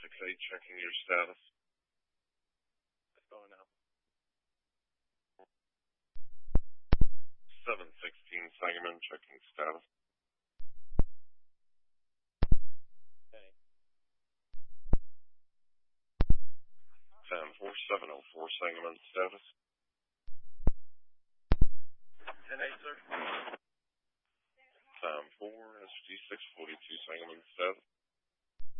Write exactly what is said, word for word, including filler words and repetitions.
six eight checking your status. It's going now. seven sixteen Sangamon checking status. Okay. ten four seven oh four Sangamon status. ten eight, sir. Time four S G six forty-two Sangamon status.